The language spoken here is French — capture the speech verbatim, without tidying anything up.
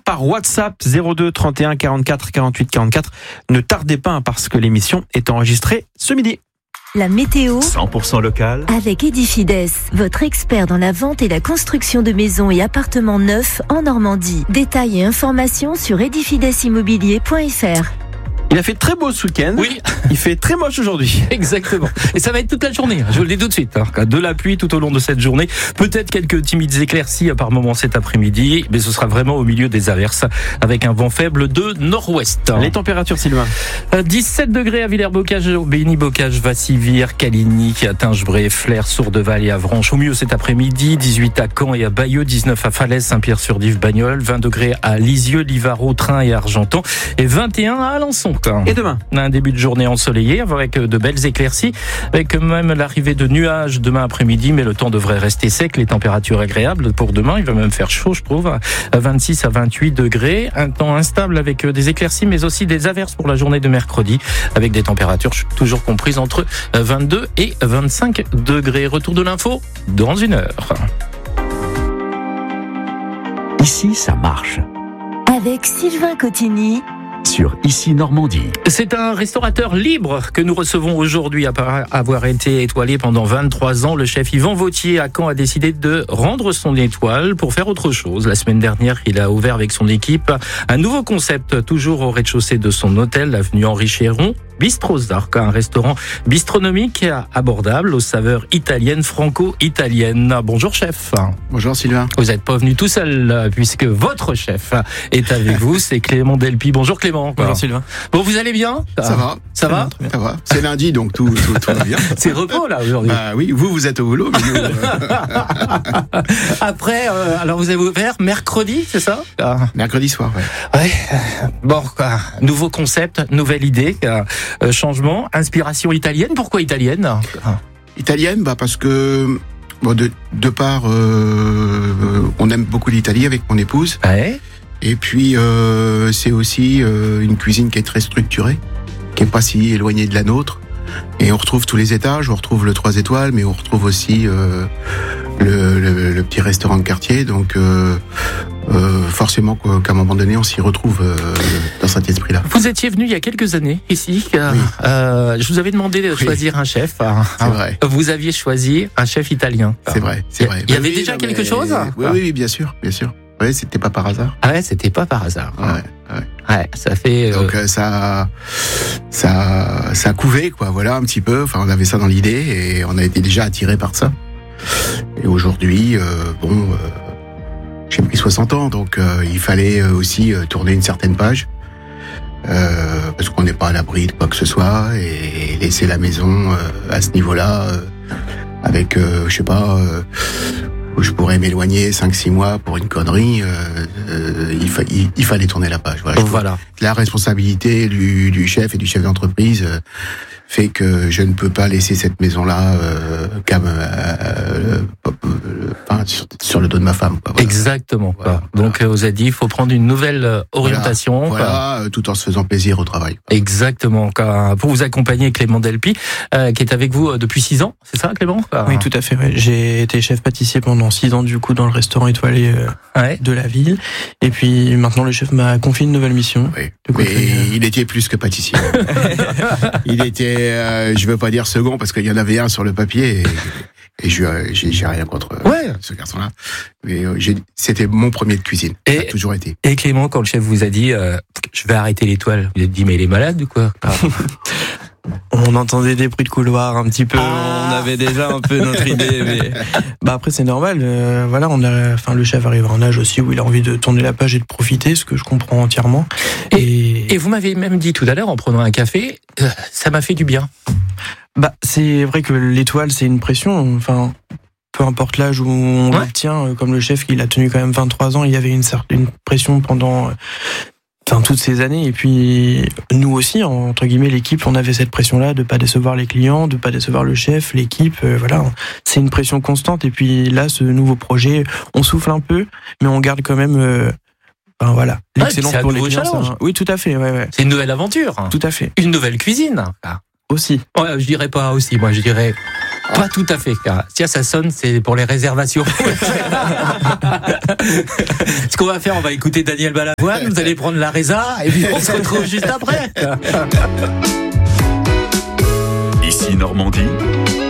par WhatsApp zéro deux trente et un quarante-quatre quarante-huit quarante-quatre. Ne tardez pas, hein, parce que l'émission est enregistrée ce midi. La météo cent pour cent local avec Edifides, votre expert dans la vente et la construction de maisons et appartements neufs en Normandie. Détails et informations sur edifides immobilier point f r. Il a fait très beau ce week-end. Oui. Il fait très moche aujourd'hui. Exactement. Et ça va être toute la journée, je vous le dis tout de suite. De la pluie tout au long de cette journée. Peut-être quelques timides éclaircies par moments cet après-midi, mais ce sera vraiment au milieu des averses avec un vent faible de nord-ouest. Les températures, Sylvain? dix-sept degrés à Villers-Bocage, Béni-Bocage, Vassivire, Caligny, Tingebré, Flers, Sourdeval et Avranches. Au mieux cet après-midi, dix-huit à Caen et à Bayeux, dix-neuf à Falaise, Saint-Pierre-sur-Dive, Bagnols, vingt degrés à Lisieux, Livarot, Train et Argentan et vingt et un à Alençon. Et demain, un début de journée ensoleillé avec de belles éclaircies, avec même l'arrivée de nuages demain après-midi, mais le temps devrait rester sec, les températures agréables pour demain. Il va même faire chaud, je trouve, à vingt-six à vingt-huit degrés. Un temps instable avec des éclaircies, mais aussi des averses pour la journée de mercredi, avec des températures toujours comprises entre vingt-deux et vingt-cinq degrés. Retour de l'info dans une heure. Ici, ça marche. Avec Sylvain Cotigny sur Ici Normandie. C'est un restaurateur libre que nous recevons aujourd'hui après avoir été étoilé pendant vingt-trois ans. Le chef Yvan Vautier à Caen a décidé de rendre son étoile pour faire autre chose. La semaine dernière, il a ouvert avec son équipe un nouveau concept, toujours au rez-de-chaussée de son hôtel, l'avenue Henri Chéron. Bistro Zark, un restaurant bistronomique abordable aux saveurs italiennes, franco-italiennes. Bonjour chef. Bonjour Sylvain. Vous n'êtes pas venu tout seul puisque votre chef est avec vous, c'est Clément Delpy. Bonjour Clément. Bonjour Sylvain. Bon, vous allez bien? Ça va. Ça va? Ça va. C'est lundi donc tout, tout, tout va bien. C'est repos là aujourd'hui. Bah oui, vous vous êtes au boulot. Mais nous, euh... Après, euh, alors vous avez ouvert mercredi, c'est ça? Mercredi soir, ouais. Ouais. Bon, quoi. Nouveau concept, nouvelle idée. Euh, changement, inspiration italienne. Pourquoi italienne? Italienne, bah parce que bon, de, de part, euh, on aime beaucoup l'Italie avec mon épouse. Ouais. Et puis euh, c'est aussi euh, une cuisine qui est très structurée, qui est pas si éloignée de la nôtre. Et on retrouve tous les étages, on retrouve le trois étoiles, mais on retrouve aussi euh, le, le, le petit restaurant de quartier. Donc euh, euh, forcément qu'à un moment donné, on s'y retrouve euh, dans cet esprit-là. Vous étiez venu il y a quelques années ici. Euh, oui. euh, je vous avais demandé de choisir oui. un chef. C'est vrai. Vous aviez choisi un chef italien. C'est vrai, c'est vrai. Il y avait oui, déjà non, quelque mais... chose? Oui, oui, bien sûr, bien sûr. Ouais, c'était pas par hasard. Ah ouais, c'était pas par hasard. Ouais, ouais. Ouais, ça fait. Donc euh, ça, ça, ça a couvé quoi. Voilà un petit peu. Enfin, on avait ça dans l'idée et on a été déjà attiré par ça. Et aujourd'hui, euh, bon, euh, j'ai pris soixante ans, donc euh, il fallait aussi euh, tourner une certaine page euh, parce qu'on n'est pas à l'abri de quoi que ce soit et laisser la maison euh, à ce niveau-là euh, avec, euh, je sais pas. Euh, où je pourrais m'éloigner cinq six mois pour une connerie, euh, euh, il, fa- il, il fallait tourner la page. Voilà. Voilà. La responsabilité du, du chef et du chef d'entreprise euh, fait que je ne peux pas laisser cette maison-là euh, comme, euh, euh, enfin, sur, sur le dos de ma femme. Quoi. Voilà. Exactement. Quoi. Voilà. Donc, vous avez dit, il faut prendre une nouvelle orientation. Voilà, voilà euh, tout en se faisant plaisir au travail. Quoi. Exactement. Quoi. Pour vous accompagner, Clément Delpy, euh, qui est avec vous depuis six ans, c'est ça, Clément? Quoi. Oui, tout à fait. Ouais. J'ai été chef pâtissier pendant six ans, du coup, dans le restaurant étoilé euh, ouais. de la ville. Et puis, maintenant, le chef m'a confié une nouvelle mission. Oui. Mais il était plus que pâtissier. Il était, euh, je veux pas dire second, parce qu'il y en avait un sur le papier, et, et je, j'ai, j'ai rien contre ouais. ce garçon-là. Mais euh, j'ai, c'était mon premier de cuisine. Et, ça a toujours été. Et Clément, quand le chef vous a dit, euh, je vais arrêter l'étoile, vous avez dit, mais il est malade ou quoi? On entendait des bruits de couloir un petit peu, ah. on avait déjà un peu notre idée, mais bah après c'est normal. Euh, voilà, on a, enfin le chef arrive à un âge aussi où il a envie de tourner la page et de profiter, ce que je comprends entièrement. Et, et... et vous m'avez même dit tout à l'heure en prenant un café, euh, ça m'a fait du bien. Bah c'est vrai que l'étoile c'est une pression, enfin. Peu importe l'âge où on ouais. l'obtient, comme le chef qui l'a tenu quand même vingt-trois ans, il y avait une certaine pression pendant enfin toutes ces années, et puis nous aussi entre guillemets l'équipe, on avait cette pression là de pas décevoir les clients, de pas décevoir le chef, l'équipe, euh, voilà, c'est une pression constante. Et puis là ce nouveau projet, on souffle un peu mais on garde quand même euh, enfin voilà, l'excellence ouais, pour les clients. C'est un... Oui, tout à fait, ouais, ouais. C'est une nouvelle aventure. Tout à fait. Une nouvelle cuisine. Aussi. Ouais, je dirais pas aussi, moi je dirais Pas tout à fait. Tiens, ça sonne, c'est pour les réservations. Ce qu'on va faire, on va écouter Daniel Balavoine, vous allez prendre la résa, et puis on se retrouve juste après. Ici Normandie.